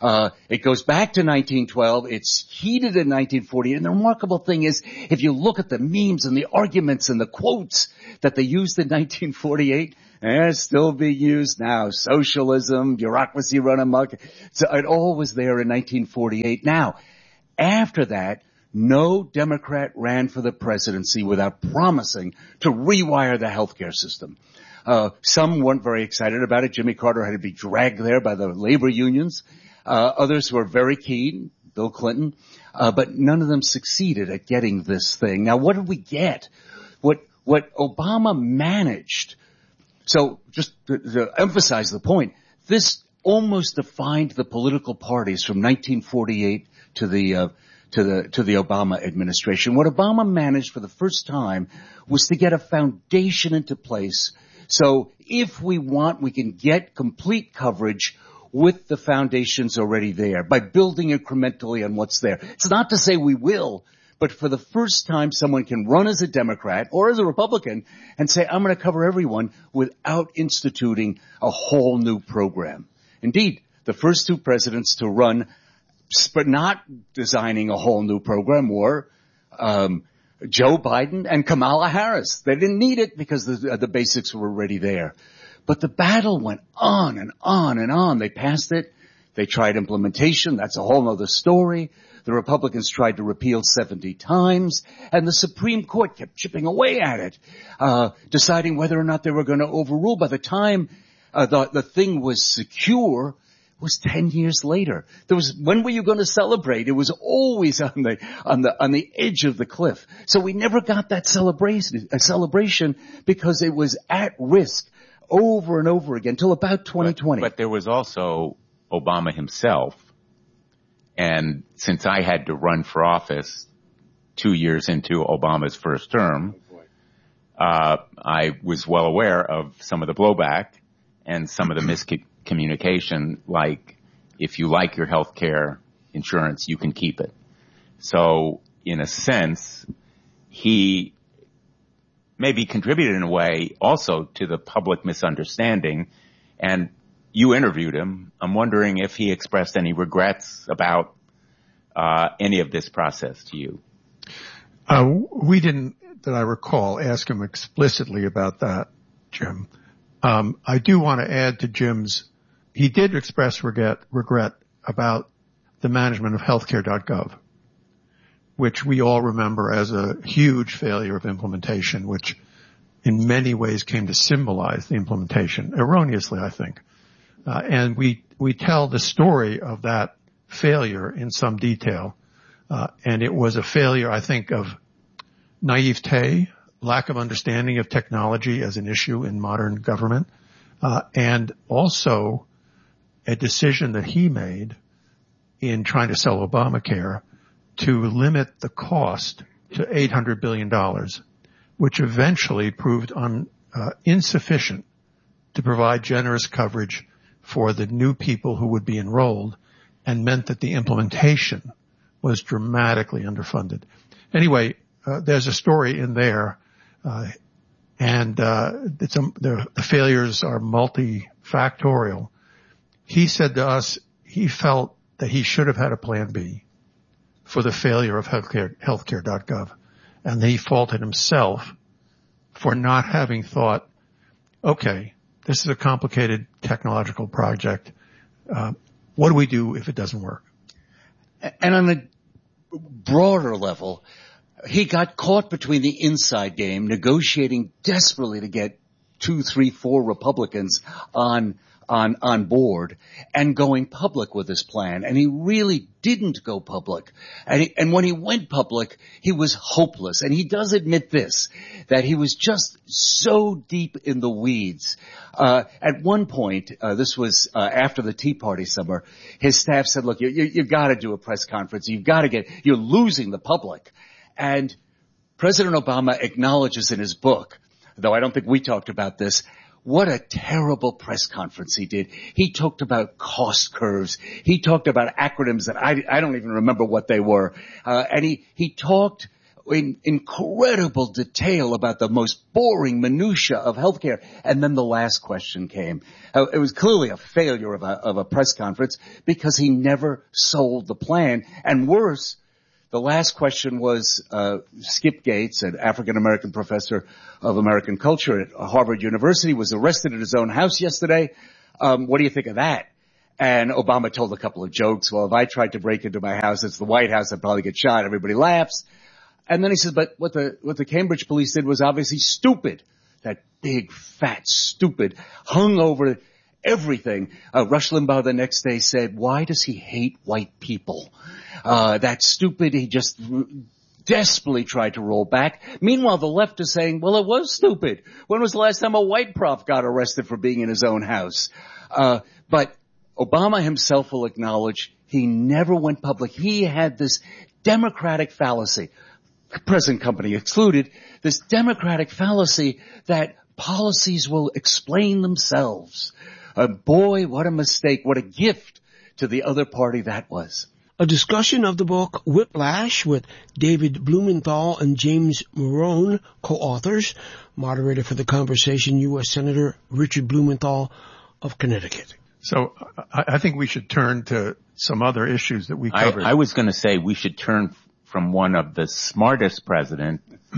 Uh, it goes back to nineteen twelve. It's heated in nineteen forty. And the remarkable thing is, if you look at the memes and the arguments and the quotes that they used in nineteen forty-eight, they're still being used now. Socialism, bureaucracy run amok. So it all was there in nineteen forty-eight. Now, after that, no Democrat ran for the presidency without promising to rewire the healthcare system. Uh, some weren't very excited about it. Jimmy Carter had to be dragged there by the labor unions. Uh, others were very keen, Bill Clinton, uh, but none of them succeeded at getting this thing. Now, what did we get? What, what Obama managed, so just to, to emphasize the point, this almost defined the political parties from nineteen forty-eight to the, uh, to the, to the Obama administration. What Obama managed for the first time was to get a foundation into place. So if we want, we can get complete coverage with the foundations already there, by building incrementally on what's there. It's not to say we will, but for the first time someone can run as a Democrat or as a Republican and say, I'm going to cover everyone without instituting a whole new program. Indeed, the first two presidents to run, but not designing a whole new program, were um, Joe Biden and Kamala Harris. They didn't need it because the, the basics were already there. But the battle went on and on and on. They passed it. They tried implementation. That's a whole other story. The Republicans tried to repeal seventy times, and the Supreme Court kept chipping away at it, uh, deciding whether or not they were going to overrule. By the time uh, the, the thing was secure, it was ten years later. There was, when were you going to celebrate? It was always on the on the on the edge of the cliff. So we never got that celebration, a celebration, because it was at risk over and over again till about twenty twenty. But, but there was also Obama himself. And since I had to run for office two years into Obama's first term, uh, I was well aware of some of the blowback and some of the miscommunication, like if you like your health care insurance, you can keep it. So in a sense, he maybe contributed in a way also to the public misunderstanding. And you interviewed him. I'm wondering if he expressed any regrets about uh, any of this process to you. Uh, we didn't, that I recall, ask him explicitly about that, Jim. Um, I do want to add to Jim's, he did express regret, regret about the management of healthcare dot gov, which we all remember as a huge failure of implementation, which in many ways came to symbolize the implementation, erroneously, I think. Uh, and we, we tell the story of that failure in some detail. Uh, and it was a failure, I think, of naivete, lack of understanding of technology as an issue in modern government, uh, and also a decision that he made in trying to sell Obamacare to limit the cost to eight hundred billion dollars, which eventually proved un, uh, insufficient to provide generous coverage for the new people who would be enrolled, and meant that the implementation was dramatically underfunded. Anyway, uh, there's a story in there, uh, and uh, it's a, the, the failures are multifactorial. He said to us he felt that he should have had a plan B for the failure of healthcare, healthcare dot gov, and he faulted himself for not having thought, okay, this is a complicated technological project. Uh, what do we do if it doesn't work? And on a broader level, he got caught between the inside game, negotiating desperately to get two, three, four Republicans on on on board and going public with his plan. And he really didn't go public. And, he, and when he went public, he was hopeless. And he does admit this, that he was just so deep in the weeds. Uh, at one point, uh, this was uh, after the Tea Party summer, his staff said, look, you, you, you've got to do a press conference. You've got to get, you're losing the public. And President Obama acknowledges in his book, though I don't think we talked about this, what a terrible press conference he did. He talked about cost curves. He talked about acronyms that I, I don't even remember what they were. Uh, and he, he talked in incredible detail about the most boring minutia of healthcare. And then the last question came. Uh, it was clearly a failure of a, of a press conference because he never sold the plan. And worse, the last question was, uh, Skip Gates, an African-American professor of American culture at Harvard University, was arrested at his own house yesterday. Um, what do you think of that? And Obama told a couple of jokes. Well, if I tried to break into my house, it's the White House, I'd probably get shot. Everybody laughs. And then he says, but what the, what the Cambridge police did was obviously stupid. That big, fat, stupid, hung over everything. Uh, Rush Limbaugh the next day said, why does he hate white people? Uh, that's stupid. He just r- desperately tried to roll back. Meanwhile, the left is saying, well, it was stupid. When was the last time a white prof got arrested for being in his own house? Uh, but Obama himself will acknowledge he never went public. He had this democratic fallacy, present company excluded, this democratic fallacy that policies will explain themselves. Uh, boy, what a mistake, what a gift to the other party that was. A discussion of the book Whiplash with David Blumenthal and James Morone, co-authors. Moderator for the conversation, U S Senator Richard Blumenthal of Connecticut. So I, I think we should turn to some other issues that we covered. I, I was going to say we should turn from one of the smartest president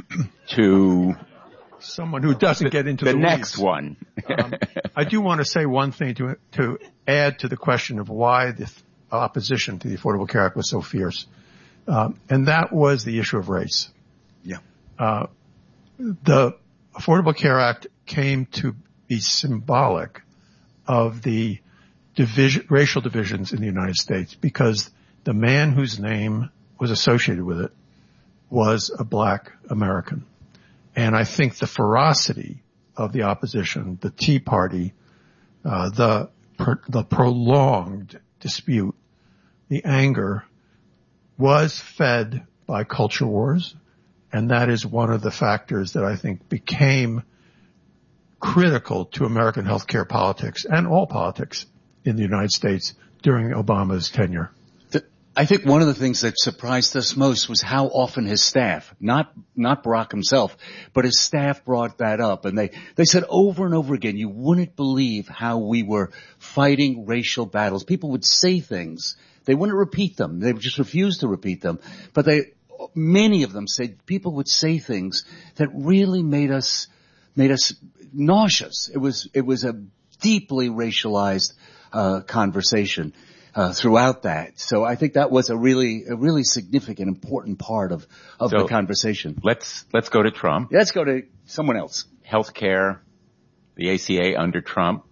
to someone who doesn't the, get into the, the next weeds. one. um, I do want to say one thing to to add to the question of why the opposition to the Affordable Care Act was so fierce, um, and that was the issue of race. Yeah. Uh, the Affordable Care Act came to be symbolic of the division, racial divisions in the United States, because the man whose name was associated with it was a black American. And I think the ferocity of the opposition, the Tea Party, uh, the, per, the prolonged dispute, the anger was fed by culture wars. And that is one of the factors that I think became critical to American healthcare politics and all politics in the United States during Obama's tenure. I think one of the things that surprised us most was how often his staff, not, not Barack himself, but his staff brought that up. And they, they said over and over again, you wouldn't believe how we were fighting racial battles. People would say things. They wouldn't repeat them. They would just refuse to repeat them. But they, many of them said people would say things that really made us, made us nauseous. It was, it was a deeply racialized, uh, conversation. Uh, throughout that. So I think that was a really, a really significant, important part of, of so the conversation. Let's, let's go to Trump. Let's go to someone else. Healthcare, the A C A under Trump,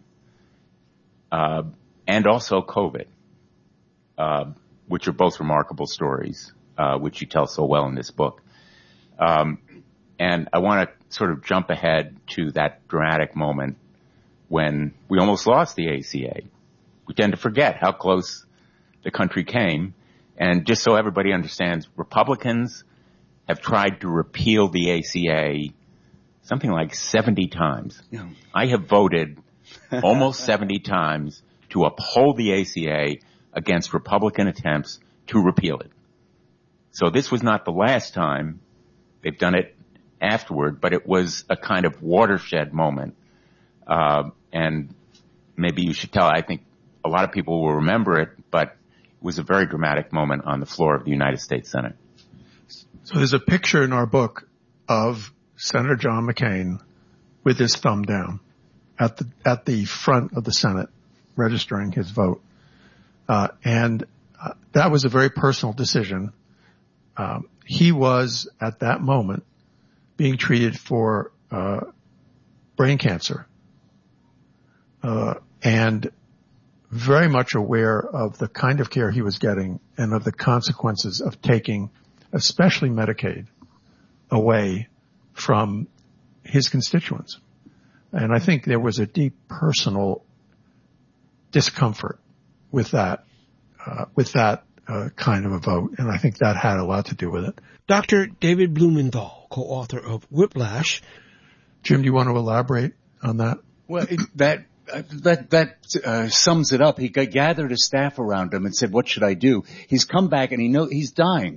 uh, and also COVID, uh, which are both remarkable stories, uh, which you tell so well in this book. Um, and I want to sort of jump ahead to that dramatic moment when we almost lost the A C A. We tend to forget how close the country came. And just so everybody understands, Republicans have tried to repeal the A C A something like seventy times. Yeah. I have voted almost seventy times to uphold the A C A against Republican attempts to repeal it. So this was not the last time. They've done it afterward, but it was a kind of watershed moment. Uh, and maybe you should tell, I think, a lot of people will remember it, but it was a very dramatic moment on the floor of the United States Senate. So there's a picture in our book of Senator John McCain with his thumb down at the at the front of the Senate, registering his vote. Uh, and uh, that was a very personal decision. Um, he was, at that moment, being treated for uh, brain cancer. Uh, and very much aware of the kind of care he was getting and of the consequences of taking, especially Medicaid, away from his constituents. And I think there was a deep personal discomfort with that, uh, with that uh, kind of a vote. And I think that had a lot to do with it. Doctor David Blumenthal, co-author of Whiplash. Jim, do you want to elaborate on that? Well, it, that Uh, that that uh, sums it up. He g- gathered his staff around him and said, "What should I do?" He's come back and he know he's dying.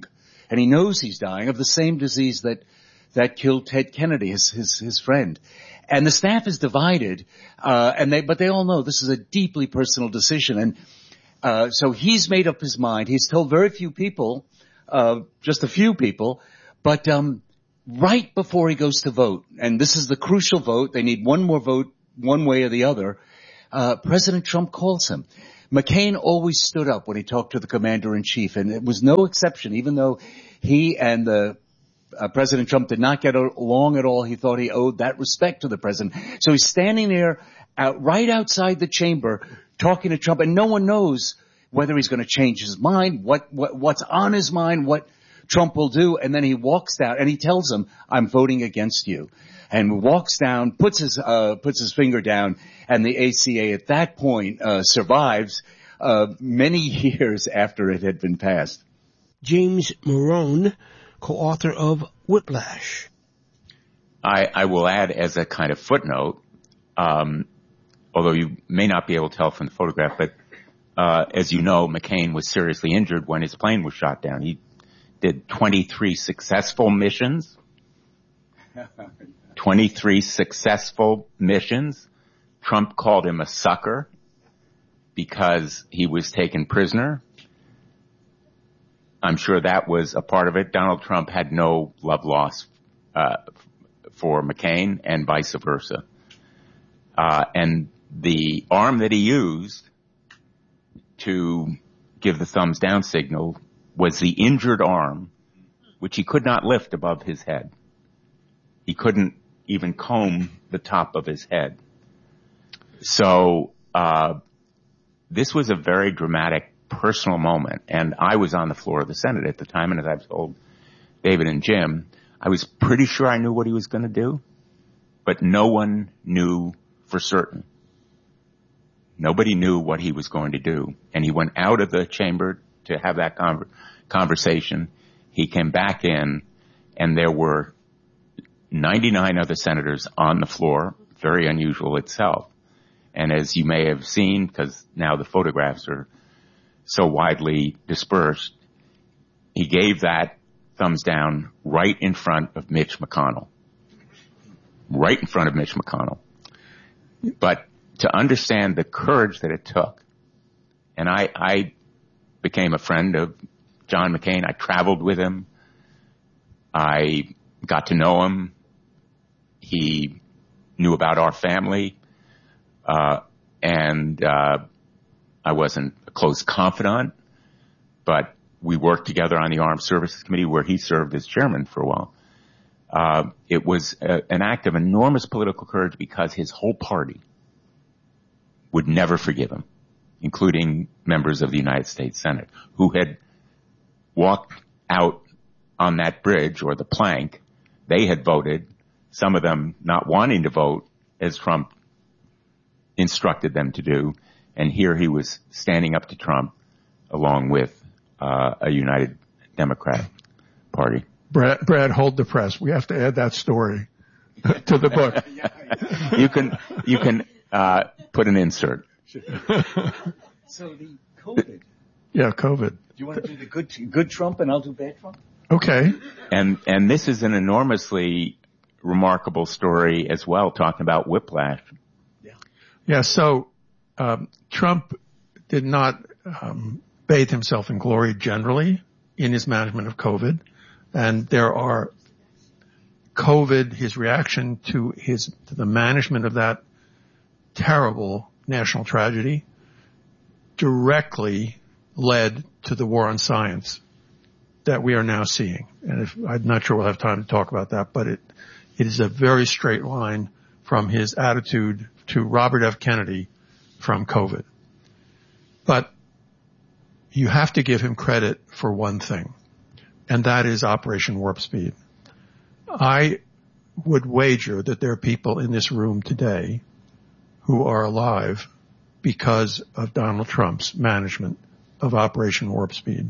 and he knows he's dying of the same disease that that killed Ted Kennedy, his his, his friend. And the staff is divided, uh, and they but they all know this is a deeply personal decision, and uh, so he's made up his mind. He's told very few people, uh, just a few people, but um, right before he goes to vote, and this is the crucial vote, they need one more vote, one way or the other. Uh, President Trump calls him. McCain always stood up when he talked to the commander-in-chief, and it was no exception, even though he and the uh, President Trump did not get along at all. He thought he owed that respect to the president. So he's standing there out, right outside the chamber talking to Trump, and no one knows whether he's going to change his mind, what, what what's on his mind, what Trump will do. And then he walks down, and he tells him, I'm voting against you. And walks down, puts his uh puts his finger down, and the A C A at that point uh survives uh many years after it had been passed. James Morone, co-author of Whiplash. I, I will add as a kind of footnote, um, although you may not be able to tell from the photograph, but uh as you know, McCain was seriously injured when his plane was shot down. He did twenty-three successful missions. twenty-three successful missions. Trump called him a sucker because he was taken prisoner. I'm sure that was a part of it. Donald Trump had no love lost uh, for McCain and vice versa. Uh, and the arm that he used to give the thumbs down signal was the injured arm, which he could not lift above his head. He couldn't even comb the top of his head. So, uh, this was a very dramatic personal moment. And I was on the floor of the Senate at the time, and as I've told David and Jim, I was pretty sure I knew what he was going to do, but no one knew for certain. Nobody knew what he was going to do. And he went out of the chamber to have that con- conversation. He came back in, and there were ninety-nine other senators on the floor, very unusual itself. And as you may have seen, because now the photographs are so widely dispersed, he gave that thumbs down right in front of Mitch McConnell. Right in front of Mitch McConnell. But to understand the courage that it took, and I, I became a friend of John McCain. I traveled with him. I got to know him. He knew about our family, uh, and uh, I wasn't a close confidant, but we worked together on the Armed Services Committee where he served as chairman for a while. Uh, it was a, an act of enormous political courage because his whole party would never forgive him, including members of the United States Senate who had walked out on that bridge or the plank. They had voted, some of them not wanting to vote as Trump instructed them to do. And here he was standing up to Trump along with uh, a United Democrat Party. Brad, Brad, hold the press. We have to add that story to the book. You can, you can, uh, put an insert. So the COVID. Yeah, COVID. Do you want to do the good, good Trump and I'll do bad Trump? Okay. And, and this is an enormously remarkable story as well, talking about whiplash. Yeah. Yeah. So, um, Trump did not, um, bathe himself in glory generally in his management of COVID. And there are COVID, his reaction to his, to the management of that terrible national tragedy directly led to the war on science that we are now seeing. And if, I'm not sure we'll have time to talk about that, but it, it is a very straight line from his attitude to Robert F. Kennedy from COVID. But you have to give him credit for one thing, and that is Operation Warp Speed. I would wager that there are people in this room today who are alive because of Donald Trump's management of Operation Warp Speed.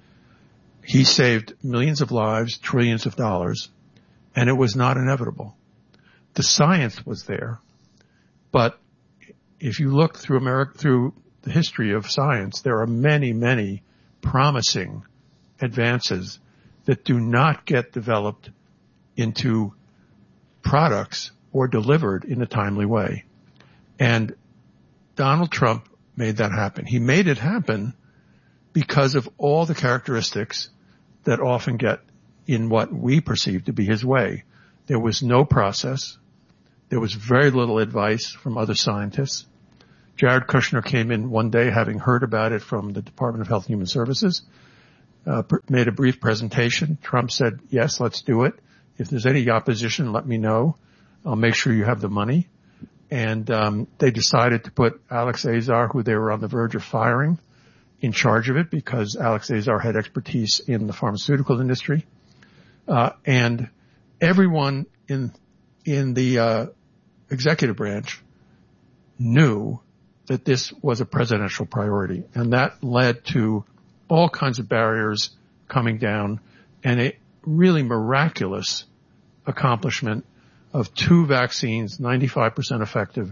He saved millions of lives, trillions of dollars, and it was not inevitable. The science was there, but if you look through America, through the history of science, there are many, many promising advances that do not get developed into products or delivered in a timely way. And Donald Trump made that happen. He made it happen because of all the characteristics that often get in what we perceive to be his way. There was no process. There was very little advice from other scientists. Jared Kushner came in one day having heard about it from the Department of Health and Human Services, uh, pr- made a brief presentation. Trump said, yes, let's do it. If there's any opposition, let me know. I'll make sure you have the money. And um, they decided to put Alex Azar, who they were on the verge of firing, in charge of it because Alex Azar had expertise in the pharmaceutical industry. Uh, and everyone in in the uh, executive branch knew that this was a presidential priority. And that led to all kinds of barriers coming down and a really miraculous accomplishment of two vaccines, ninety-five percent effective,